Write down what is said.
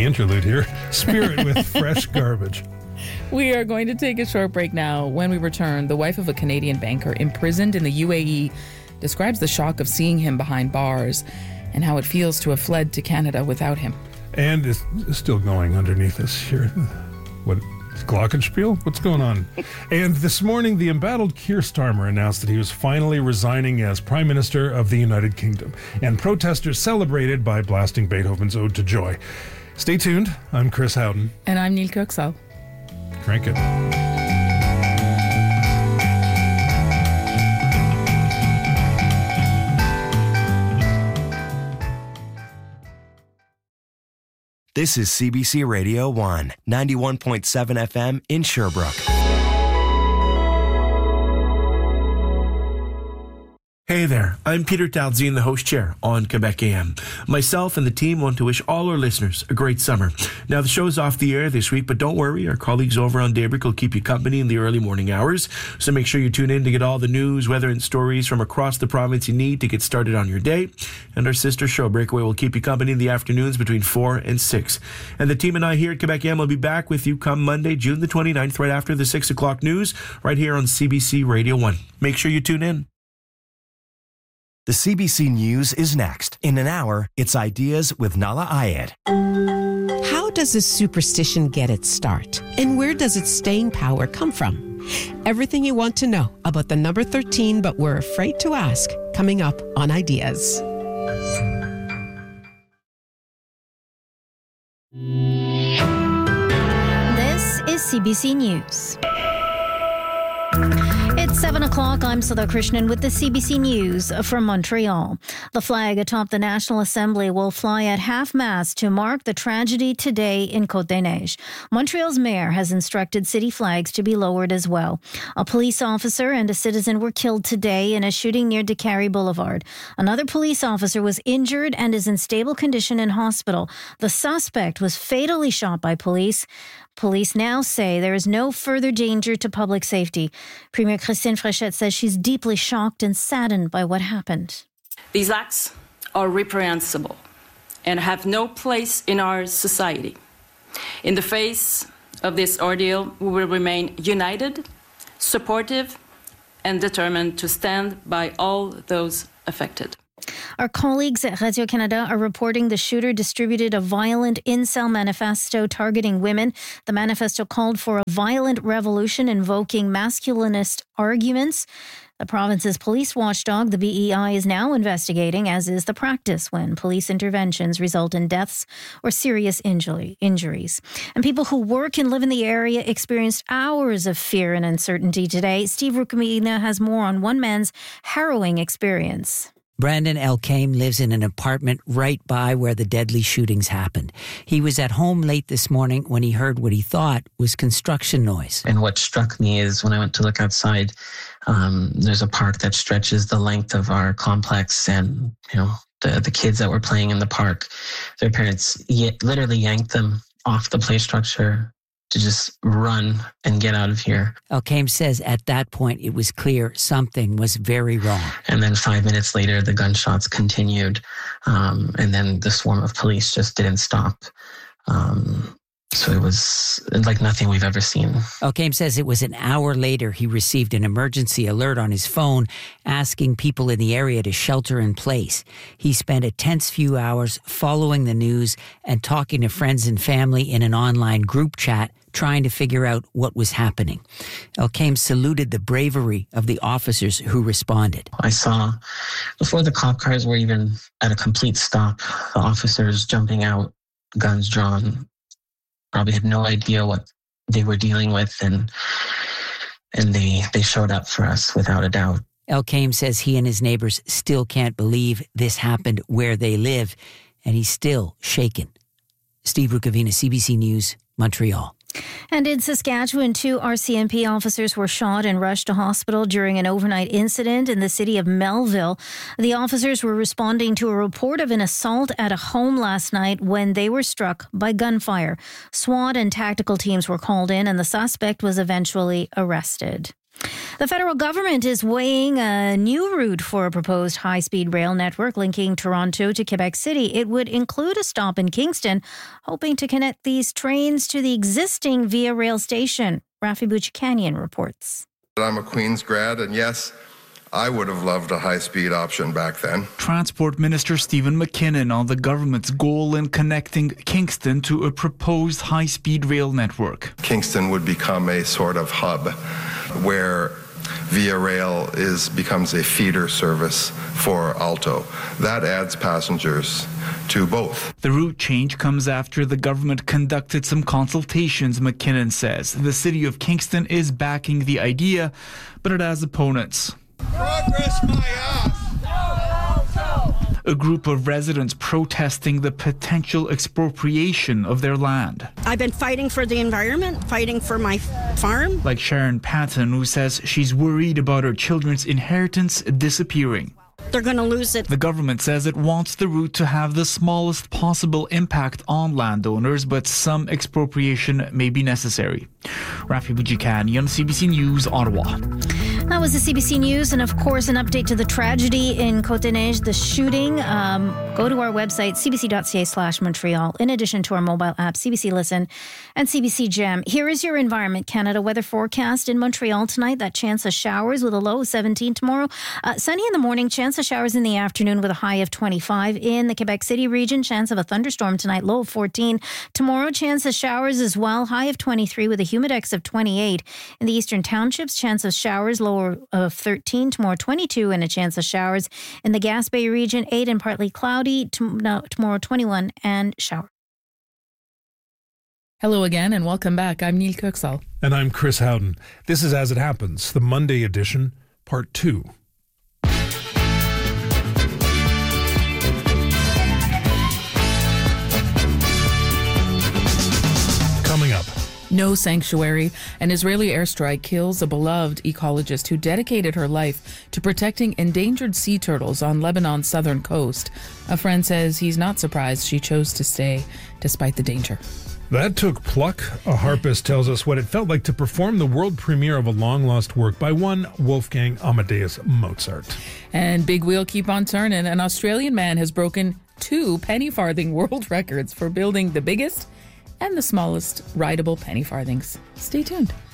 interlude here. Spirit with Fresh Garbage. We are going to take a short break now. When we return, the wife of a Canadian banker imprisoned in the UAE describes the shock of seeing him behind bars and how it feels to have fled to Canada without him. And it's still going underneath us here. What? Glockenspiel? What's going on? And this morning, the embattled Keir Starmer announced that he was finally resigning as Prime Minister of the United Kingdom. And protesters celebrated by blasting Beethoven's Ode to Joy. Stay tuned. I'm Chris Howden. And I'm Neil Kirksall. Crank it. This is CBC Radio 1, 91.7 FM in Sherbrooke. Hey there, I'm Peter Talzine, the host chair on Quebec AM. Myself and the team want to wish all our listeners a great summer. Now, the show's off the air this week, but don't worry, our colleagues over on Daybreak will keep you company in the early morning hours. So make sure you tune in to get all the news, weather, and stories from across the province you need to get started on your day. And our sister show, Breakaway, will keep you company in the afternoons between 4 and 6. And the team and I here at Quebec AM will be back with you come Monday, June the 29th, right after the 6 o'clock news, right here on CBC Radio 1. Make sure you tune in. The CBC News is next. In an hour, it's Ideas with Nala Ayed. How does a superstition get its start? And where does its staying power come from? Everything you want to know about the number 13, but we're afraid to ask, coming up on Ideas. This is CBC News. It's 7 o'clock. I'm Sudha Krishnan with the CBC News from Montreal. The flag atop the National Assembly will fly at half-mast to mark the tragedy today in Côte-des-Neiges. Montreal's mayor has instructed city flags to be lowered as well. A police officer and a citizen were killed today in a shooting near DeCarry Boulevard. Another police officer was injured and is in stable condition in hospital. The suspect was fatally shot by police. Police now say there is no further danger to public safety. Premier Christine Fréchette says she's deeply shocked and saddened by what happened. These acts are reprehensible and have no place in our society. In the face of this ordeal, we will remain united, supportive, and determined to stand by all those affected. Our colleagues at Radio-Canada are reporting the shooter distributed a violent incel manifesto targeting women. The manifesto called for a violent revolution invoking masculinist arguments. The province's police watchdog, the BEI, is now investigating, as is the practice when police interventions result in deaths or serious injuries. And people who work and live in the area experienced hours of fear and uncertainty today. Steve Rukamina has more on one man's harrowing experience. Brandon Elkame lives in an apartment right by where the deadly shootings happened. He was at home late this morning when he heard what he thought was construction noise. And what struck me is when I went to look outside, there's a park that stretches the length of our complex, and the kids that were playing in the park, their parents literally yanked them off the play structure to just run and get out of here. Elkame says at that point it was clear something was very wrong. And then 5 minutes later, the gunshots continued, and then the swarm of police just didn't stop. So it was like nothing we've ever seen. Elkame says it was an hour later he received an emergency alert on his phone asking people in the area to shelter in place. He spent a tense few hours following the news and talking to friends and family in an online group chat, trying to figure out what was happening. Elkame saluted the bravery of the officers who responded. I saw, before the cop cars were even at a complete stop, the officers jumping out, guns drawn, probably had no idea what they were dealing with, and they showed up for us without a doubt. Elkame says he and his neighbors still can't believe this happened where they live, and he's still shaken. Steve Rukavina, CBC News, Montreal. And in Saskatchewan, 2 RCMP officers were shot and rushed to hospital during an overnight incident in the city of Melville. The officers were responding to a report of an assault at a home last night when they were struck by gunfire. SWAT and tactical teams were called in, and the suspect was eventually arrested. The federal government is weighing a new route for a proposed high-speed rail network linking Toronto to Quebec City. It would include a stop in Kingston, hoping to connect these trains to the existing Via Rail station. Rafi Buchikanian reports. I'm a Queen's grad, and yes, I would have loved a high-speed option back then. Transport Minister Stephen McKinnon on the government's goal in connecting Kingston to a proposed high-speed rail network. Kingston would become a sort of hub where Via Rail becomes a feeder service for Alto. That adds passengers to both. The route change comes after the government conducted some consultations, McKinnon says. The city of Kingston is backing the idea, but it has opponents. Progress my ass. A group of residents protesting the potential expropriation of their land. I've been fighting for the environment, fighting for my farm. Like Sharon Patton, who says she's worried about her children's inheritance disappearing. They're going to lose it. The government says it wants the route to have the smallest possible impact on landowners, but some expropriation may be necessary. Rafi Buchikanian, CBC News, Ottawa. That was the CBC News, and of course, an update to the tragedy in Côte-des-Neiges, the shooting. Go to our website, cbc.ca/Montreal, in addition to our mobile app, CBC Listen and CBC Gem. Here is your Environment Canada weather forecast in Montreal tonight. That chance of showers with a low of 17 tomorrow. Sunny in the morning, chance of showers in the afternoon with a high of 25. In the Quebec City region, chance of a thunderstorm tonight, low of 14. Tomorrow, chance of showers as well, high of 23 with a humidex of 28. In the Eastern Townships, chance of showers, low of 13, tomorrow 22, and a chance of showers. In the Gaspé region, 8 and partly cloudy, tomorrow 21 and shower. Hello again and welcome back. I'm Neil Kuxall. And I'm Chris Howden. This is As It Happens, the Monday edition, part 2. Coming up. No Sanctuary. An Israeli airstrike kills a beloved ecologist who dedicated her life to protecting endangered sea turtles on Lebanon's southern coast. A friend says he's not surprised she chose to stay despite the danger. That took pluck. A harpist tells us what it felt like to perform the world premiere of a long-lost work by one Wolfgang Amadeus Mozart. And big wheel keep on turning. An Australian man has broken 2 penny farthing world records for building the biggest and the smallest rideable penny farthings. Stay tuned.